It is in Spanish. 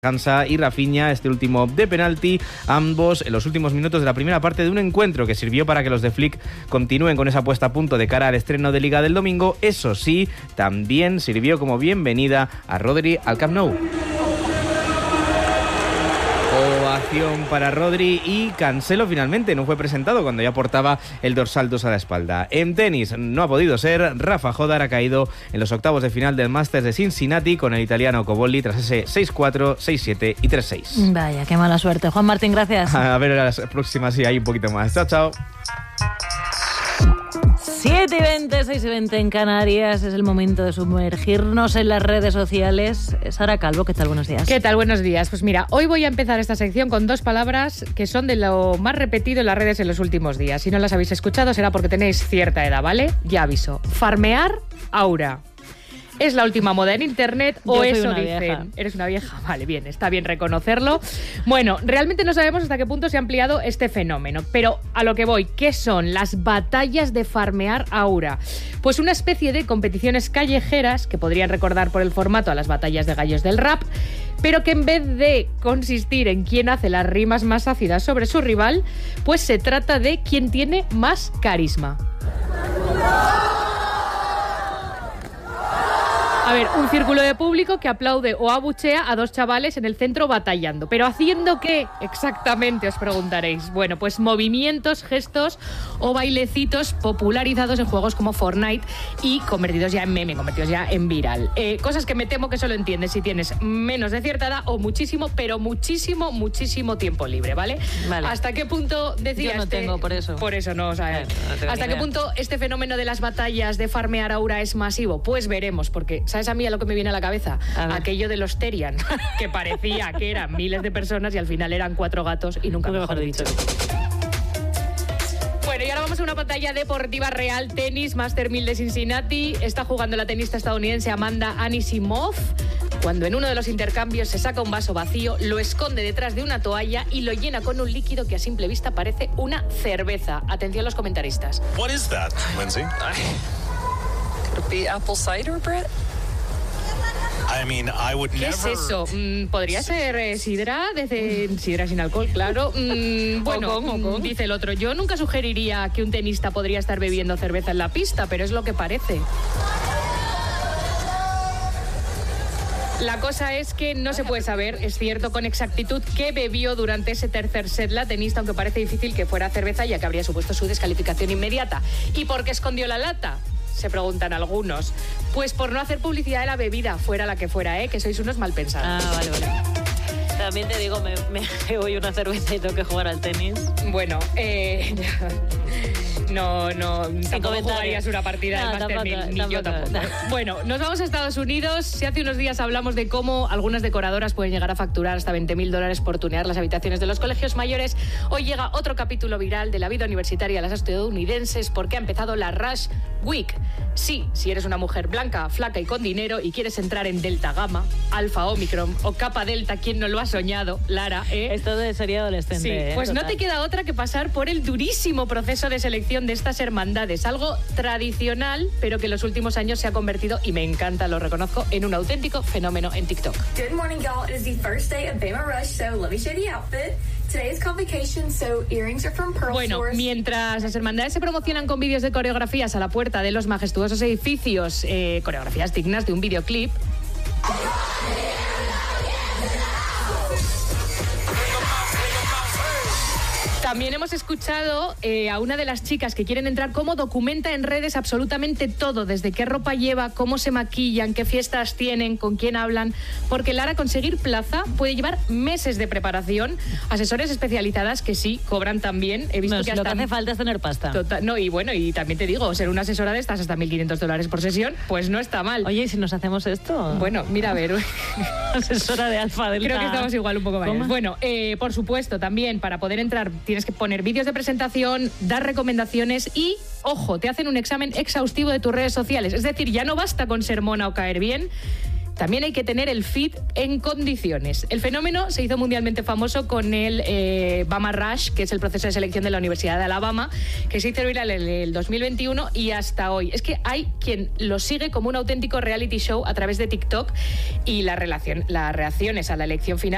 Hansa y Rafinha, este último de penalti, ambos en los últimos minutos de la primera parte de un encuentro que sirvió para que los de Flick continúen con esa puesta a punto de cara al estreno de Liga del domingo. Eso sí, también sirvió como bienvenida a Rodri al Camp Nou. Ovación para Rodri y Cancelo finalmente no fue presentado cuando ya portaba el dorsal 2 a la espalda. En tenis no ha podido ser, Rafa Jodar ha caído en los octavos de final del Masters de Cincinnati con el italiano Cobolli tras ese 6-4, 6-7 y 3-6. Vaya, qué mala suerte. Juan Martín, gracias. A ver las próximas, sí, hay un poquito más. Chao, chao. 7:20, 6:20 en Canarias. Es el momento de sumergirnos en las redes sociales. Sara Calvo, ¿qué tal? Buenos días. ¿Qué tal? Buenos días. Pues mira, hoy voy a empezar esta sección con dos palabras que son de lo más repetido en las redes en los últimos días. Si no las habéis escuchado será porque tenéis cierta edad, ¿vale? Ya aviso. Farmear aura. ¿Es la última moda en internet o eso dicen? Vieja. ¿Eres una vieja? Vale, bien, está bien reconocerlo. Bueno, realmente no sabemos hasta qué punto se ha ampliado este fenómeno, pero a lo que voy, ¿qué son las batallas de farmear aura? Pues una especie de competiciones callejeras que podrían recordar por el formato a las batallas de gallos del rap, pero que en vez de consistir en quién hace las rimas más ácidas sobre su rival, pues se trata de quién tiene más carisma. A ver, un círculo de público que aplaude o abuchea a dos chavales en el centro batallando. ¿Pero haciendo qué exactamente, os preguntaréis? Bueno, pues movimientos, gestos o bailecitos popularizados en juegos como Fortnite y convertidos ya en meme, convertidos ya en viral. Cosas que me temo que solo entiendes si tienes menos de cierta edad o muchísimo, pero muchísimo tiempo libre, ¿vale? Vale. ¿Hasta qué punto decía Yo no tengo, por eso. Por eso no, o sea, no ¿hasta qué punto este fenómeno de las batallas de farmear aura es masivo? Pues veremos, porque ¿sabes a mí a lo que me viene a la cabeza? Aquello de los Terian, que parecía que eran miles de personas y al final eran 4 gatos y nunca mejor dicho. Bueno, y ahora vamos a una pantalla deportiva real. Tenis, Master 1000 de Cincinnati. Está jugando la tenista estadounidense Amanda Anisimov, cuando en uno de los intercambios se saca un vaso vacío, lo esconde detrás de una toalla y lo llena con un líquido que a simple vista parece una cerveza. Atención los comentaristas. What is that, Lindsay? Could it be apple cider, Brett? I mean, I would ¿Qué es eso? ¿Podría ser sidra? Sidra sin alcohol, claro. Bueno, dice el otro. Yo nunca sugeriría que un tenista podría estar bebiendo cerveza en la pista, pero es lo que parece. La cosa es que no se puede saber, es cierto, con exactitud qué bebió durante ese tercer set la tenista, aunque parece difícil que fuera cerveza, ya que habría supuesto su descalificación inmediata. ¿Y por qué escondió la lata? Se preguntan algunos. Pues por no hacer publicidad de la bebida, fuera la que fuera, que sois unos mal pensados. Ah, vale. También te digo, me voy una cerveza y tengo que jugar al tenis. Bueno, no, tampoco jugarías una partida del Master 1000, ni yo tampoco. Bueno, nos vamos a Estados Unidos. Si hace unos días hablamos de cómo algunas decoradoras pueden llegar a facturar hasta $20,000 por tunear las habitaciones de los colegios mayores, hoy llega otro capítulo viral de la vida universitaria de las estadounidenses, porque ha empezado la Rush Week. Sí, si eres una mujer blanca, flaca y con dinero y quieres entrar en Delta Gamma, Alfa Omicron o Kappa Delta, ¿quién no lo ha soñado? Lara, Esto sería adolescente. Sí, pues total. no te queda otra que pasar por el durísimo proceso de selección de estas hermandades, algo tradicional, pero que en los últimos años se ha convertido, y me encanta, lo reconozco, en un auténtico fenómeno en TikTok. Good morning, y'all. It is the first day of Bama Rush, so let me show you the outfit. Today is convocation, so earrings are from Pearl Bueno, Source. mientras las hermandades se promocionan con vídeos de coreografías a la puerta de los majestuosos edificios, coreografías dignas de un videoclip, también hemos escuchado a una de las chicas que quieren entrar cómo documenta en redes absolutamente todo, desde qué ropa lleva, cómo se maquillan, qué fiestas tienen, con quién hablan, porque Lara, conseguir plaza puede llevar meses de preparación, asesores especializadas que sí, cobran también. He visto que hasta... Lo que hace falta es tener pasta. Y también te digo, ser una asesora de estas hasta $1,500 por sesión, pues no está mal. Oye, ¿y si nos hacemos esto? Bueno, mira, a ver... Asesora de Alfa Delta. Creo que estamos igual un poco mayores. Bueno, por supuesto, también para poder entrar tienes que poner vídeos de presentación, dar recomendaciones y, ojo, te hacen un examen exhaustivo de tus redes sociales. Es decir, ya no basta con ser mona o caer bien, también hay que tener el feed en condiciones. El fenómeno se hizo mundialmente famoso con el Bama Rush, que es el proceso de selección de la Universidad de Alabama, que se hizo viral en el 2021 y hasta hoy. Es que hay quien lo sigue como un auténtico reality show a través de TikTok, y las reacciones a la elección final